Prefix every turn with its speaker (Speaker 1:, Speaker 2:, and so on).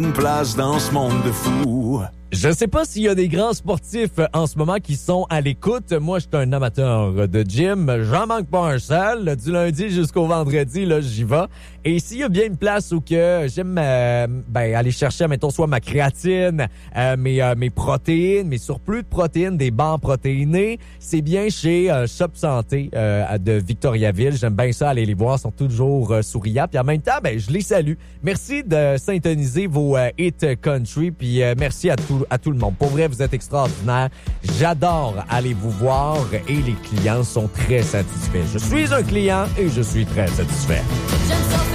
Speaker 1: une place dans ce monde de fous.
Speaker 2: Je sais pas s'il y a des grands sportifs en ce moment qui sont à l'écoute. Moi, je suis un amateur de gym. J'en manque pas un seul. Du lundi jusqu'au vendredi, là, j'y vais. Et s'il y a bien une place où que j'aime aller chercher, mettons, soit ma créatine, mes protéines, mes surplus de protéines, des bancs protéinés, c'est bien chez Shop Santé de Victoriaville. J'aime bien ça, aller les voir. Ils sont toujours souriants. Puis en même temps, je les salue. Merci de syntoniser vos hits country. Puis merci à tout le monde. Pour vrai, vous êtes extraordinaires. J'adore aller vous voir et les clients sont très satisfaits. Je suis un client et je suis très satisfait.